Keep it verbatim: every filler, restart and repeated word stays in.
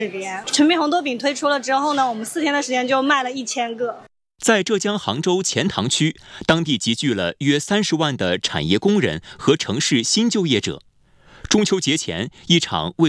这边陈皮红豆饼推出了之后呢，我们四天的时间就卖了一千个。 在浙江杭州钱塘区，当地集聚了约三十万的产业工人和城市新就业者。中秋节前，一场为